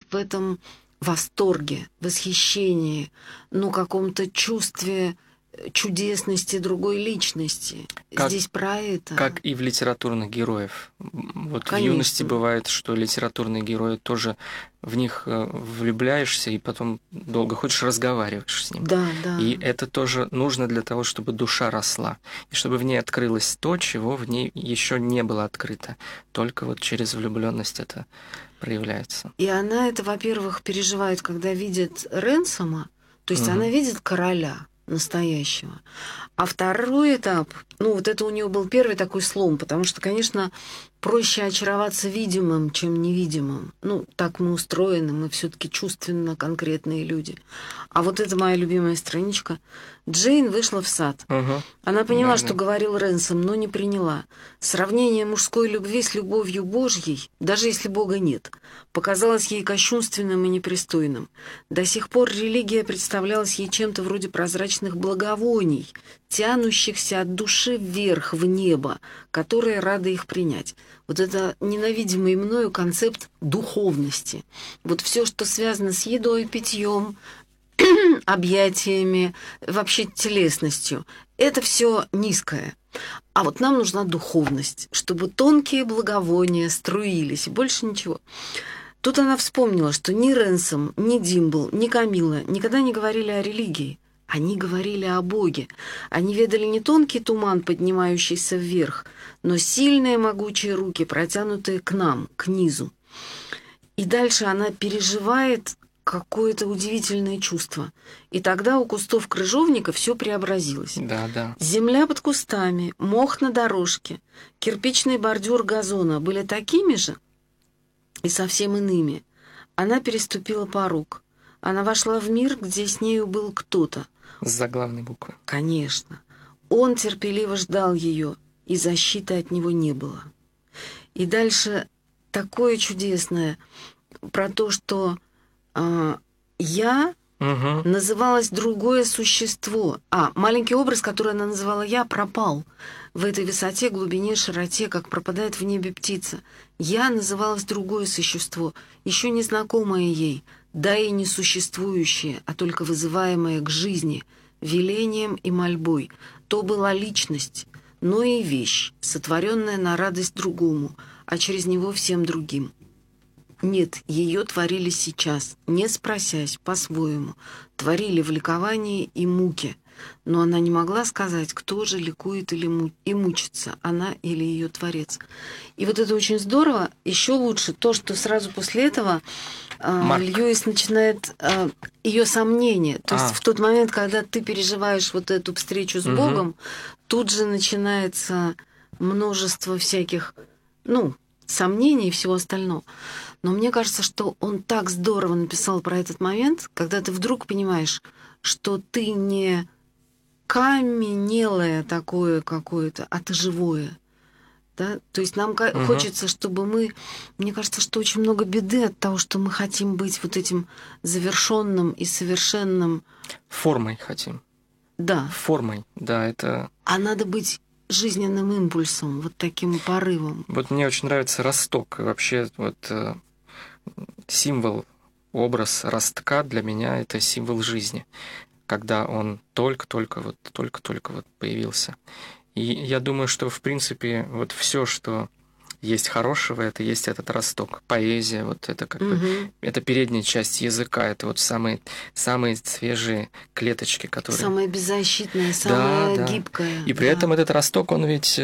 в этом восторге, восхищении, ну, каком-то чувстве чудесности другой личности. Здесь про это. Как и в литературных героев. Вот Конечно. в юности бывает, что литературные герои тоже в них влюбляешься и потом долго хочешь разговариваешь с ним. Да, да. И это тоже нужно для того, чтобы душа росла. И чтобы в ней открылось то, чего в ней еще не было открыто. Только вот через влюбленность это проявляется. И она это, во-первых, переживает, когда видит Ренсома, то есть она видит короля настоящего. А второй этап, ну вот это у нее был первый такой слом, потому что, конечно, проще очароваться видимым, чем невидимым. Ну, так мы устроены, мы все-таки чувственно конкретные люди. А вот это моя любимая страничка. Джейн вышла в сад. Она поняла, что говорил Ренсом, но не приняла. Сравнение мужской любви с любовью Божьей, даже если Бога нет, показалось ей кощунственным и непристойным. До сих пор религия представлялась ей чем-то вроде прозрачных благовоний, тянущихся от души вверх в небо, которые рады их принять. Вот это ненавидимый мною концепт духовности. Вот все, что связано с едой, питьем, объятиями, вообще телесностью, это все низкое. А вот нам нужна духовность, чтобы тонкие благовония струились, и больше ничего. Тут она вспомнила, что ни Ренсом, ни Димбл, ни Камилла никогда не говорили о религии. Они говорили о Боге. Они ведали не тонкий туман, поднимающийся вверх, но сильные могучие руки, протянутые к нам, к низу. И дальше она переживает какое-то удивительное чувство. И тогда у кустов крыжовника все преобразилось. Да, да. Земля под кустами, мох на дорожке, кирпичный бордюр газона были такими же и совсем иными. Она переступила порог. Она вошла в мир, где с нею был кто-то. С заглавной буквы. Конечно. Он терпеливо ждал ее, и защиты от него не было. И дальше такое чудесное про то, что «я» называлось другое существо. Маленький образ, который она называла «я», пропал в этой высоте, глубине, широте, как пропадает в небе птица. «Я» называлось другое существо, еще незнакомое ей, да и не существующее, а только вызываемое к жизни, велением и мольбой. То была личность, но и вещь, сотворенная на радость другому, а через него всем другим. Нет, ее творили сейчас, не спросясь, по-своему. Творили в ликовании и муке. Но она не могла сказать, кто же ликует и мучится, она или ее творец. И вот это очень здорово. Еще лучше то, что сразу после этого Льюис начинает ее сомнения. То есть в тот момент, когда ты переживаешь вот эту встречу с Богом, тут же начинается множество всяких, сомнений и всего остального. Но мне кажется, что он так здорово написал про этот момент, когда ты вдруг понимаешь, что ты не каменелое такое какое-то, а ты живое. Да? То есть нам хочется, чтобы мы... Мне кажется, что очень много беды от того, что мы хотим быть вот этим завершенным и совершенным. Формой хотим. Да. Формой, да, это... А надо быть жизненным импульсом, вот таким порывом. Вот мне очень нравится росток. И вообще вот символ, образ ростка для меня это символ жизни, когда он только-только появился. И я думаю, что в принципе вот все, что есть хорошего, это есть этот росток. Поэзия, вот это как бы это передняя часть языка, это вот самые свежие клеточки, которые... Самая беззащитная, самая гибкая. И при этом этот росток, он ведь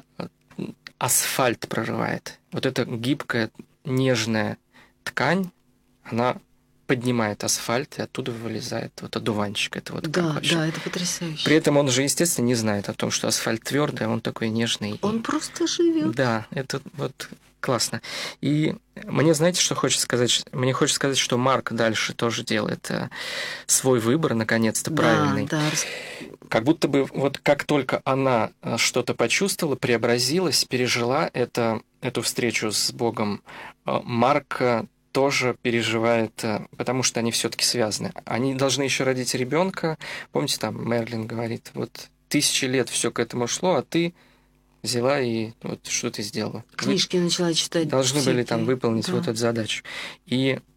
асфальт прорывает. Вот эта гибкая, нежная ткань, она поднимает асфальт, и оттуда вылезает вот одуванчик. Это вот да, вообще. Да, это потрясающе. При этом он же, естественно, не знает о том, что асфальт твердый, а он такой нежный. Он просто живет. Да, это вот классно. И мне, знаете, что хочется сказать? Мне хочется сказать, что Марк дальше тоже делает свой выбор, наконец-то, правильный. Да. Как будто бы вот как только она что-то почувствовала, преобразилась, пережила эту встречу с Богом, Марк тоже переживает, потому что они все-таки связаны. Они должны еще родить ребенка. Помните, там Мерлин говорит, вот 1000 лет все к этому шло, а ты взяла и вот что ты сделала. Книжки начала читать. Должны были там выполнить вот эту задачу. И